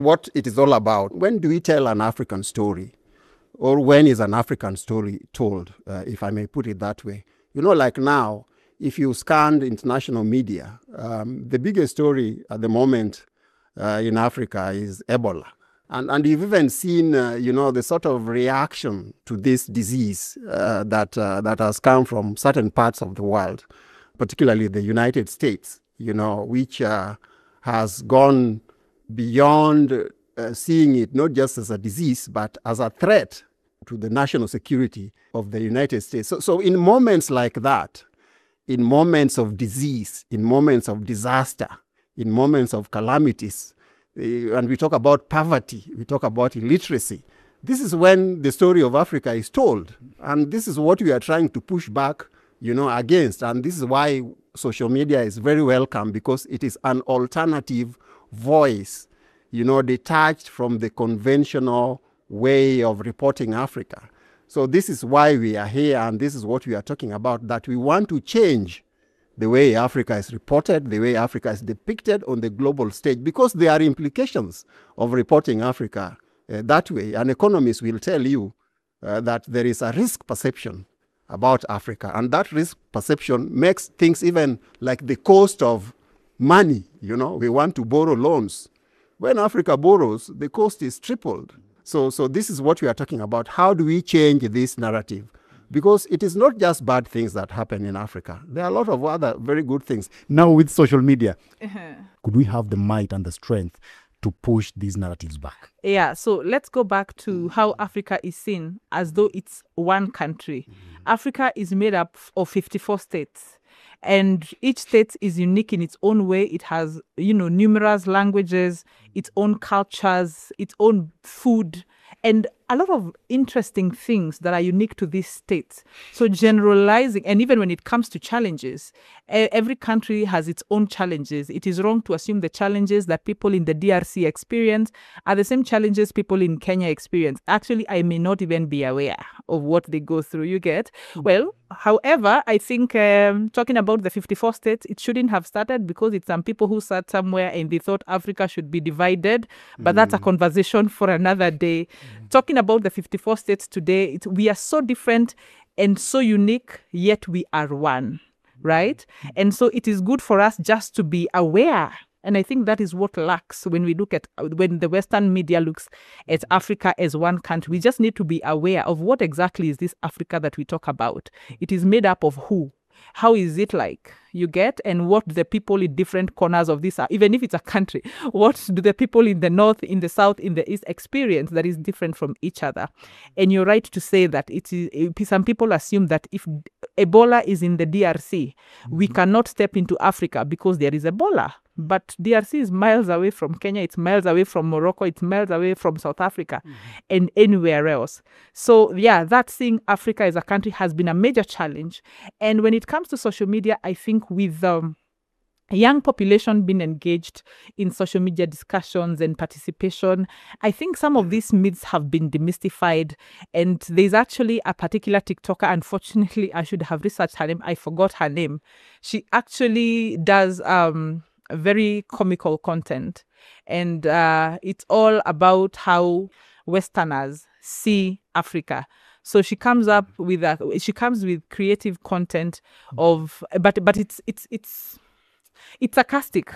what it is all about. When do we tell an African story? Or when is an African story told, if I may put it that way? Like now, if you scan international media, the biggest story at the moment in Africa is Ebola. And you've even seen, the sort of reaction to this disease that has come from certain parts of the world, particularly the United States, which has gone beyond seeing it not just as a disease, but as a threat to the national security of the United States. So in moments like that, in moments of disease, in moments of disaster, in moments of calamities, and we talk about poverty, we talk about illiteracy, this is when the story of Africa is told. And this is what we are trying to push back, against. And this is why social media is very welcome, because it is an alternative voice, detached from the conventional way of reporting Africa. So this is why we are here, and this is what we are talking about, that we want to change the way Africa is reported, the way Africa is depicted on the global stage, because there are implications of reporting Africa that way. And economists will tell you that there is a risk perception about Africa, and that risk perception makes things even like the cost of money. We want to borrow loans. When Africa borrows, the cost is tripled. So this is what we are talking about. How do we change this narrative? Because it is not just bad things that happen in Africa. There are a lot of other very good things. Now with social media, could we have the might and the strength to push these narratives back? Yeah, so let's go back to how Africa is seen as though it's one country. Africa is made up of 54 states. And each state is unique in its own way. It has, numerous languages, its own cultures, its own food, and a lot of interesting things that are unique to these states. So generalizing, and even when it comes to challenges, every country has its own challenges. It is wrong to assume the challenges that people in the DRC experience are the same challenges people in Kenya experience. Actually, I may not even be aware of what they go through, you get? Well, however, I think talking about the 54 states, it shouldn't have started because it's some people who sat somewhere and they thought Africa should be divided. But that's a conversation for another day. Talking about the 54 states today, we are so different and so unique, yet we are one, right? And so it is good for us just to be aware. And I think that is what lacks when the Western media looks at Africa as one country. We just need to be aware of what exactly is this Africa that we talk about. It is made up of who? How is it like? You get? And what the people in different corners of this are, even if it's a country, what do the people in the north, in the south, in the east experience that is different from each other? And you're right to say that some people assume that if Ebola is in the DRC, we cannot step into Africa because there is Ebola. But DRC is miles away from Kenya, it's miles away from Morocco, it's miles away from South Africa and anywhere else. So yeah, that seeing Africa as a country has been a major challenge. And when it comes to social media, I think with a young population being engaged in social media discussions and participation, I think some of these myths have been demystified. And there's actually a particular TikToker, unfortunately, I should have researched her name, I forgot her name. She actually does very comical content, and it's all about how Westerners see Africa. So she comes with creative content but it's sarcastic.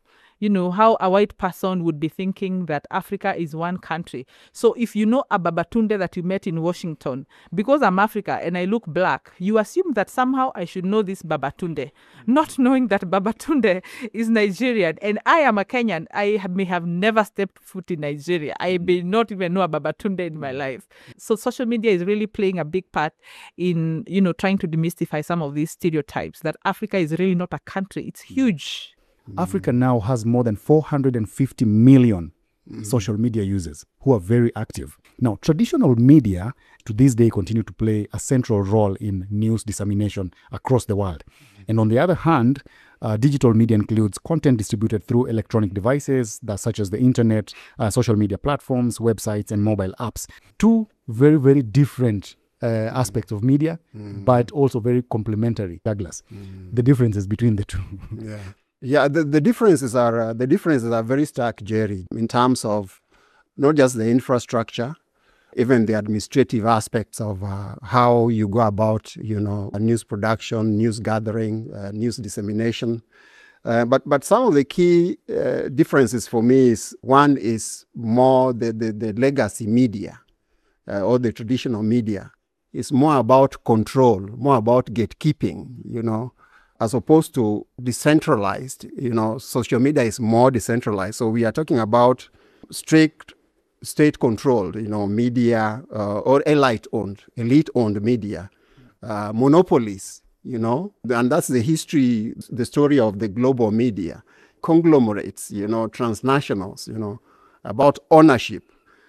How a white person would be thinking that Africa is one country. So if you know a Babatunde that you met in Washington, because I'm Africa and I look black, you assume that somehow I should know this Babatunde, not knowing that Babatunde is Nigerian. And I am a Kenyan. I may have never stepped foot in Nigeria. I may not even know a Babatunde in my life. So social media is really playing a big part in, trying to demystify some of these stereotypes that Africa is really not a country. It's huge. Africa now has more than 450 million social media users who are very active. Now, traditional media to this day continue to play a central role in news dissemination across the world. And on the other hand, digital media includes content distributed through electronic devices such as the internet, social media platforms, websites, and mobile apps. Two very, very different aspects of media, but also very complementary. Douglas, the differences between the two. Yeah. Yeah, the differences are very stark, Jerry, in terms of not just the infrastructure, even the administrative aspects of how you go about, news production, news gathering, news dissemination. But some of the key differences for me is, one is more the legacy media or the traditional media. It's more about control, more about gatekeeping, as opposed to decentralized. Social media is more decentralized. So we are talking about strict state-controlled, media or elite-owned media, monopolies, and that's the story of the global media, conglomerates, transnationals, about ownership.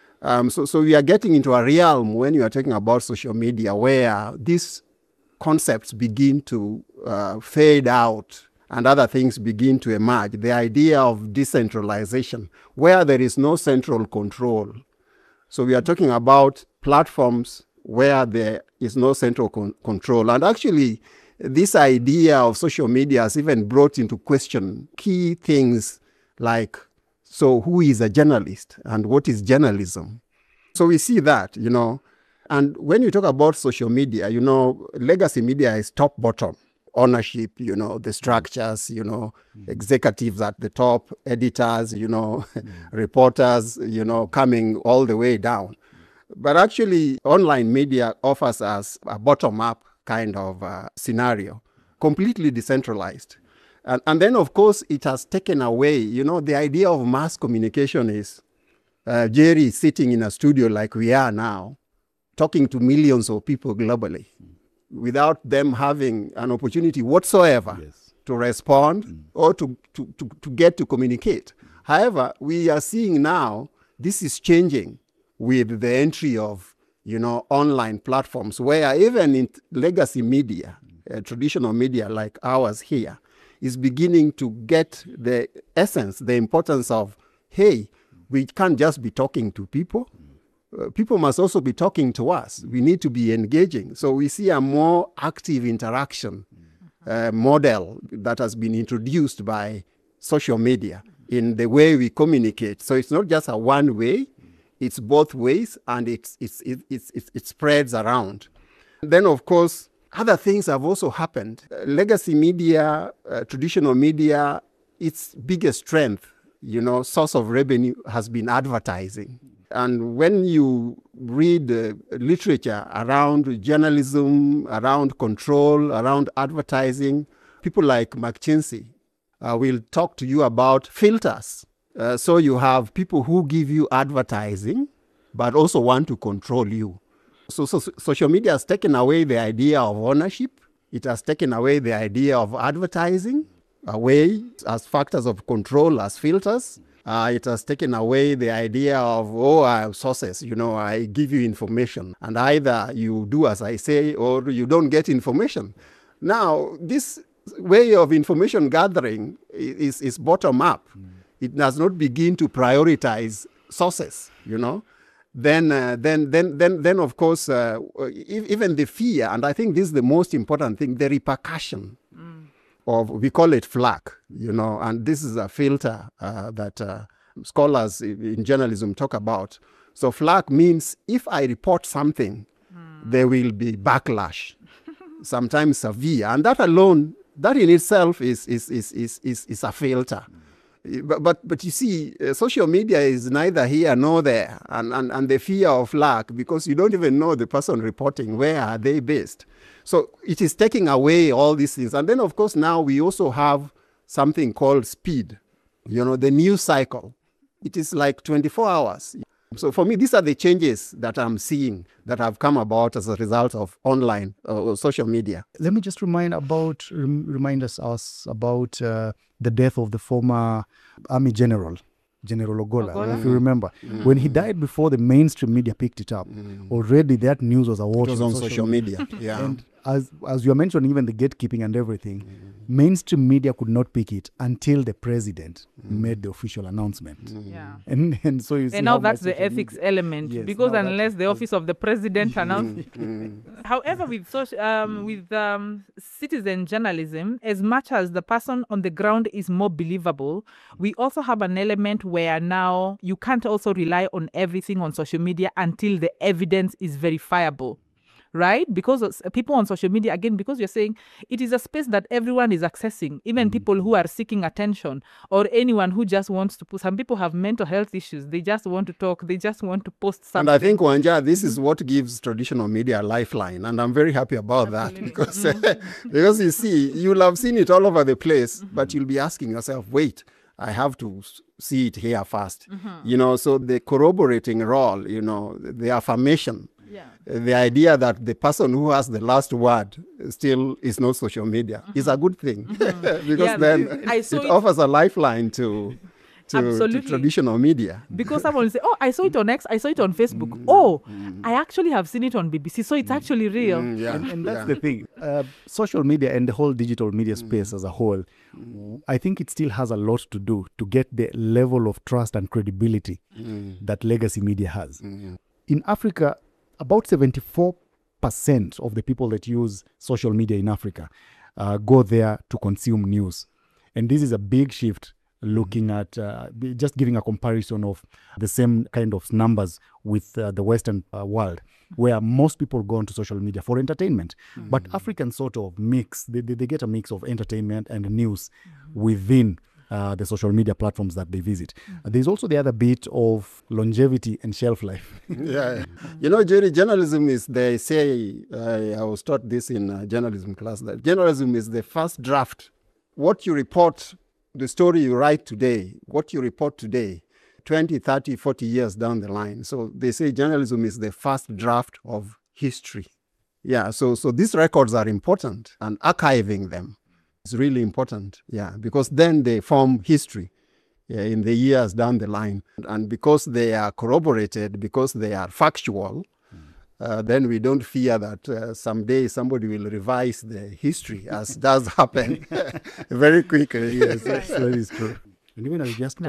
So we are getting into a realm when you are talking about social media where these concepts begin to fade out and other things begin to emerge. The idea of decentralization, where there is no central control. So we are talking about platforms where there is no central control. And actually, this idea of social media has even brought into question key things like, so who is a journalist and what is journalism? So we see that, And when you talk about social media, legacy media is top-bottom. Ownership, the structures, executives at the top, editors, reporters, coming all the way down. But actually, online media offers us a bottom-up kind of scenario, completely decentralized. And then, of course, it has taken away, the idea of mass communication is Jerry sitting in a studio like we are now, talking to millions of people globally, without them having an opportunity whatsoever to respond or to get to communicate. However, we are seeing now this is changing with the entry of online platforms, where even in legacy media, traditional media like ours here, is beginning to get the essence, the importance of, hey, we can't just be talking to people. People must also be talking to us. We need to be engaging. So we see a more active interaction model that has been introduced by social media in the way we communicate. So it's not just a one way, it's both ways, and it spreads around. Then, of course, other things have also happened. Legacy media, traditional media, its biggest strength, source of revenue has been advertising. And when you read literature around journalism, around control, around advertising, people like McKinsey will talk to you about filters. So you have people who give you advertising, but also want to control you. So social media has taken away the idea of ownership. It has taken away the idea of advertising away as factors of control, as filters. It has taken away the idea of, sources, I give you information, and either you do as I say or you don't get information. Now, this way of information gathering is bottom up. It does not begin to prioritize sources, Then of course, even the fear, and I think this is the most important thing, the repercussion of, we call it FLAC, and this is a filter that scholars in journalism talk about. So FLAC means if I report something, there will be backlash, sometimes severe, and that alone, that in itself is a filter. But you see, social media is neither here nor there, and the fear of FLAC, because you don't even know the person reporting, where are they based. So it is taking away all these things. And then, of course, now we also have something called speed, the news cycle. It is like 24 hours. So for me, these are the changes that I'm seeing that have come about as a result of online social media. Let me just remind us about the death of the former Army General Ogola, if you remember. When he died, before the mainstream media picked it up, already that news was awash. It was on social media. Yeah. And as you are mentioning, even the gatekeeping and everything, mainstream media could not pick it until the president made the official announcement. Yeah. And so you see And now how that's much the social ethics media- element, Yes, because now that unless the has- office of the president announces. However, with citizen journalism, as much as the person on the ground is more believable, we also have an element where now you can't also rely on everything on social media until the evidence is verifiable. Right? Because people on social media, again, because you're saying it is a space that everyone is accessing, even people who are seeking attention or anyone who just wants to put. Some people have mental health issues. They just want to talk. They just want to post something. And I think, Wanja, this is what gives traditional media a lifeline. And I'm very happy about that because, because you see, you'll have seen it all over the place, but you'll be asking yourself, wait, I have to see it here first. You know, so the corroborating role, you know, the affirmation, the idea that the person who has the last word still is not social media is a good thing because Yeah, then I saw it it- offers a lifeline to Absolutely. traditional media. Because someone will say, oh, I saw it on X, I saw it on Facebook. Oh, I actually have seen it on BBC, so it's actually real. Yeah, And that's yeah. the thing. Social media and the whole digital media space as a whole, I think it still has a lot to do to get the level of trust and credibility that legacy media has. In Africa, about 74% of the people that use social media in Africa go there to consume news. And this is a big shift looking at just giving a comparison of the same kind of numbers with the Western world, where most people go onto social media for entertainment. But Africans sort of mix, they get a mix of entertainment and news within the social media platforms that they visit. There's also the other bit of longevity and shelf life. Yeah. You know, Jerry, journalism is, they say, I was taught this in a journalism class, that journalism is the first draft. What you report, the story you write today, what you report today, 20, 30, 40 years down the line. So they say journalism is the first draft of history. Yeah, so these records are important, and archiving them is really important. Yeah, because then they form history in the years down the line. And because they are corroborated, because they are factual, then we don't fear that someday somebody will revise the history, as does happen very quickly. Yes, That is true. And even as just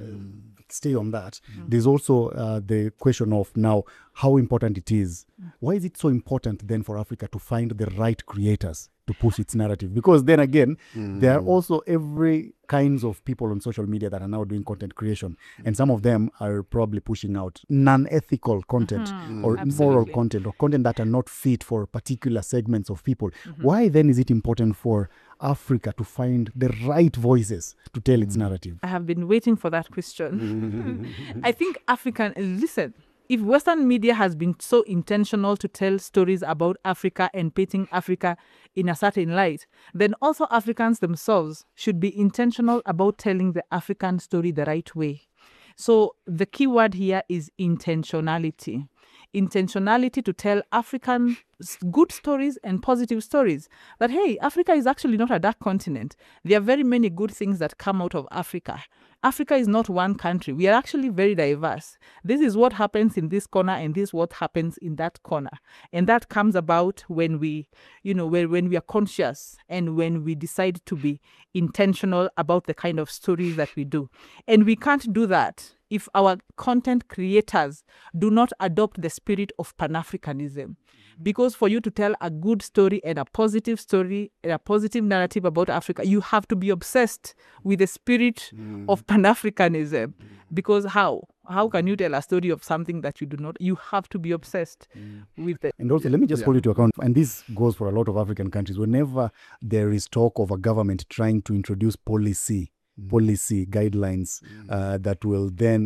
stay on that, there's also the question of now how important it is. Why is it so important then for Africa to find the right creators to push its narrative? Because then again, there are also every kinds of people on social media that are now doing content creation. And some of them are probably pushing out non-ethical content or immoral Absolutely. content or content that are not fit for particular segments of people. Why then is it important for Africa to find the right voices to tell its narrative? I have been waiting for that question. I think listen, if Western media has been so intentional to tell stories about Africa and painting Africa in a certain light, then also Africans themselves should be intentional about telling the African story the right way. So the key word here is intentionality. Intentionality to tell African good stories and positive stories. That, hey, Africa is actually not a dark continent. There are very many good things that come out of Africa. Africa is not one country. We are actually very diverse. This is what happens in this corner and this is what happens in that corner. And that comes about when we, when we are conscious and when we decide to be intentional about the kind of stories that we do. And we can't do that if our content creators do not adopt the spirit of Pan-Africanism. Because for you to tell a good story and a positive narrative about Africa, you have to be obsessed with the spirit of Pan-Africanism. Because how? How can you tell a story of something that you do not? You have to be obsessed with it. And also, let me just hold it to account, and this goes for a lot of African countries. Whenever there is talk of a government trying to introduce policy guidelines that will then,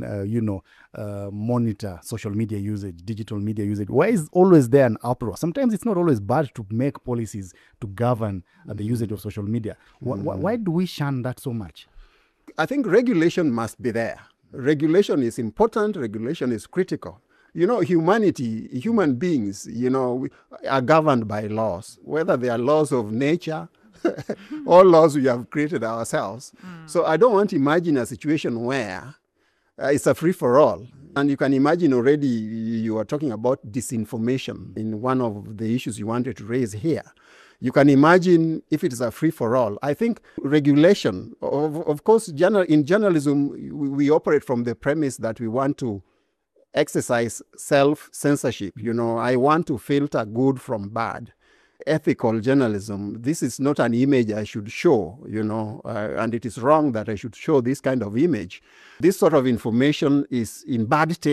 monitor social media usage, digital media usage, why is always there an uproar? Sometimes it's not always bad to make policies to govern the usage of social media. Why do we shun that so much? I think regulation must be there. Regulation is important. Regulation is critical. Human beings, are governed by laws, whether they are laws of nature or laws we have created ourselves. So I don't want to imagine a situation where it's a free-for-all. And you can imagine already you are talking about disinformation in one of the issues you wanted to raise here. You can imagine if it is a free-for-all. I think regulation, of course, in journalism, we operate from the premise that we want to exercise self-censorship. I want to filter good from bad. Ethical journalism, this is not an image I should show, and it is wrong that I should show this kind of image. This sort of information is in bad taste.